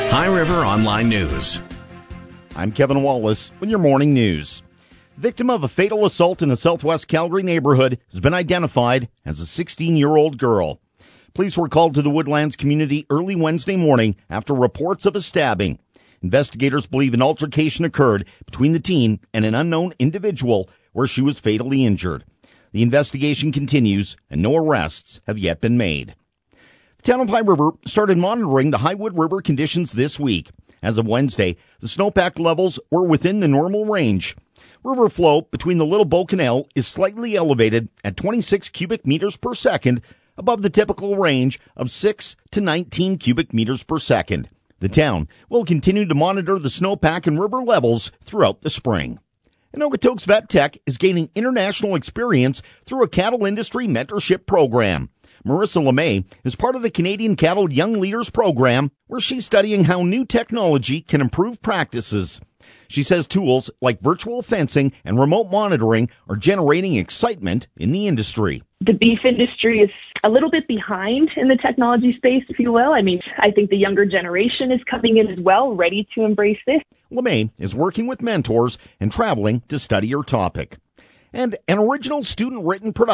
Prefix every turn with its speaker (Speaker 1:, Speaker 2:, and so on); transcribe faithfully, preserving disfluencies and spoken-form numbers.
Speaker 1: High River Online News.
Speaker 2: I'm Kevin Wallace with your morning news. The victim of a fatal assault in a southwest Calgary neighborhood has been identified as a sixteen-year-old girl. Police were called to the Woodlands community early Wednesday morning after reports of a stabbing. Investigators believe an altercation occurred between the teen and an unknown individual where she was fatally injured. The investigation continues and no arrests have yet been made. The town of High River started monitoring the Highwood River conditions this week. As of Wednesday, the snowpack levels were within the normal range. River flow between the Little Bow Canal is slightly elevated at twenty-six cubic meters per second, above the typical range of six to nineteen cubic meters per second. The town will continue to monitor the snowpack and river levels throughout the spring. And Okotoks Vet Tech is gaining international experience through a cattle industry mentorship program. Marissa LeMay is part of the Canadian Cattle Young Leaders Program, where she's studying how new technology can improve practices. She says tools like virtual fencing and remote monitoring are generating excitement in the industry.
Speaker 3: The beef industry is a little bit behind in the technology space, if you will. I mean, I think the younger generation is coming in as well, ready to embrace this.
Speaker 2: LeMay is working with mentors and traveling to study her topic. And an original student-written production